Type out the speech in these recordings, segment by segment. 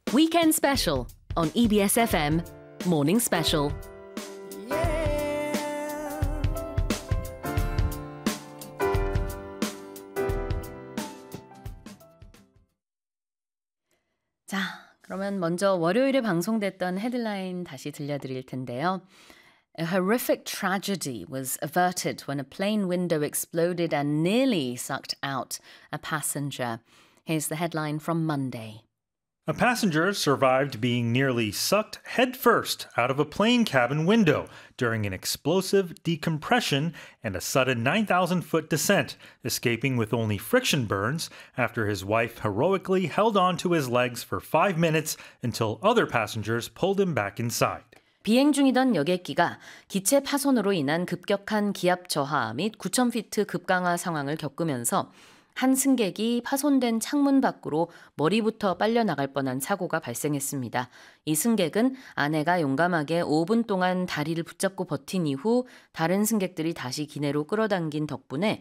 Weekend Special on EBS FM Morning Special. 자, 그러면 먼저 월요일에 방송됐던 헤드라인 다시 들려드릴 텐데요. A horrific tragedy was averted when a plane window exploded and nearly sucked out a passenger. Here's the headline from Monday. A passenger survived being nearly sucked headfirst out of a plane cabin window during an explosive decompression and a sudden 9,000-foot descent, escaping with only friction burns after his wife heroically held on to his legs for 5 minutes until other passengers pulled him back inside. 비행 중이던 여객기가 기체 파손으로 인한 급격한 기압 저하 및 9,000피트 급강하 상황을 겪으면서 한 승객이 파손된 창문 밖으로 머리부터 빨려나갈 뻔한 사고가 발생했습니다. 이 승객은 아내가 용감하게 5분 동안 다리를 붙잡고 버틴 이후 다른 승객들이 다시 기내로 끌어당긴 덕분에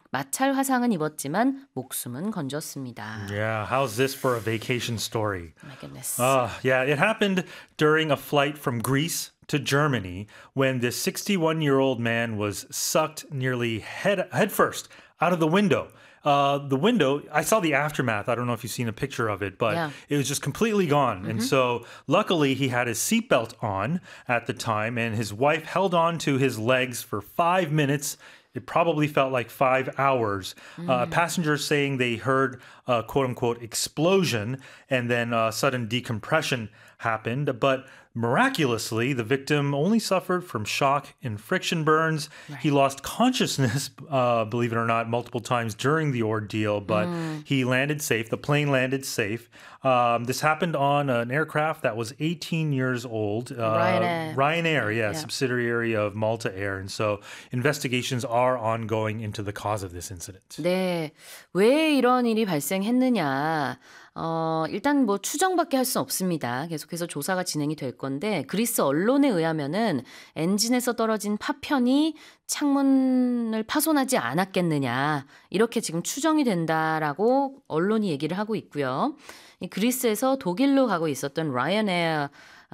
마찰 화상은 입었지만 목숨은 건졌습니다. Yeah, how's this for a vacation story? My goodness. Yeah, it happened during a flight from Greece to Germany when this 61-year-old man was sucked nearly headfirst out of the window. The window, I saw the aftermath. I don't know if you've seen a picture of it, but It was just completely gone. And so luckily he had his seatbelt on at the time and his wife held on to his legs for 5 minutes. It probably felt like 5 hours. Passengers saying they heard a quote-unquote explosion and then sudden decompression happened. But miraculously, the victim only suffered from shock and friction burns. Right. He lost consciousness, believe it or not, multiple times during the ordeal, but he landed safe. The plane landed safe. This happened on an aircraft that was 18 years old. Ryanair, subsidiary of Malta Air. And so investigations are ongoing into the cause of this incident. 네, 왜 이런 일이 발생했느냐. 일단 뭐 추정밖에 할 수 없습니다. 계속해서 조사가 진행이 될 건데 그리스 언론에 의하면은 엔진에서 떨어진 파편이 창문을 파손하지 않았겠느냐 이렇게 지금 추정이 된다라고 언론이 얘기를 하고 있고요. 그리스에서 독일로 가고 있었던 라이언에어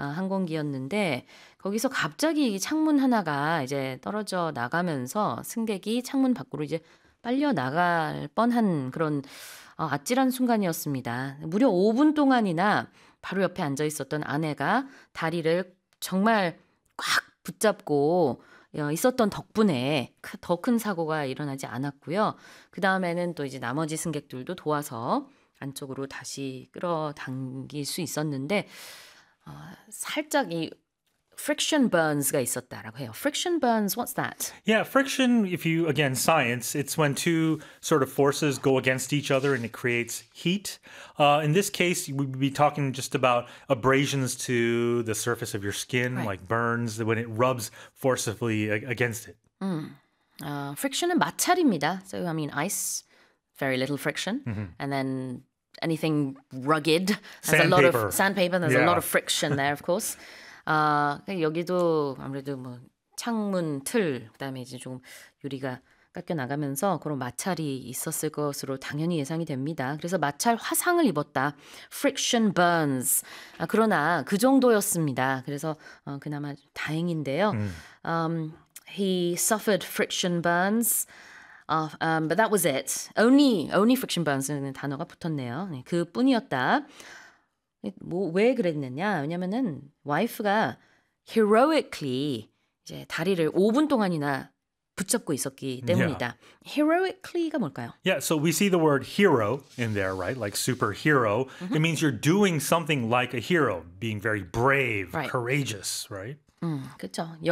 항공기였는데 거기서 갑자기 창문 하나가 이제 떨어져 나가면서 승객이 창문 밖으로 이제 빨려 나갈 뻔한 그런 아찔한 순간이었습니다. 무려 5분 동안이나 바로 옆에 앉아 있었던 아내가 다리를 정말 꽉 붙잡고 있었던 덕분에 더 큰 사고가 일어나지 않았고요. 그 다음에는 또 이제 나머지 승객들도 도와서 안쪽으로 다시 끌어당길 수 있었는데 살짝 이 friction burns가 있었다라고 해요. Friction burns, what's that? Yeah, friction, if you, again, science, it's when two sort of forces go against each other and it creates heat. In this case, we'd be talking just about abrasions to the surface of your skin, right. Like burns, when it rubs forcibly against it. Friction은 마찰입니다. So, I mean, ice, very little friction. And then anything rugged, there's a lot of sandpaper, there's a lot of friction there, of course. 여기도 아무래도 뭐 창문 틀 그다음에 이제 좀 유리가 깎여 나가면서 그런 마찰이 있었을 것으로 당연히 예상이 됩니다. 그래서 마찰 화상을 입었다. Friction burns. 그러나 그 정도였습니다. 그래서 그나마 다행인데요. He suffered friction burns. But that was it. Only friction burns는 단어가 붙었네요. 네, 그뿐이었다. 왜 그랬느냐? 왜냐면은 와이프가 heroically 이제 다리를 5분 동안이나 붙잡고 있었기 때문이다. Heroically가 뭘까요? Yeah, so we see the word hero in there, right? Like superhero. It means you're doing something like a hero, being very brave, right. Courageous, right? 그렇죠.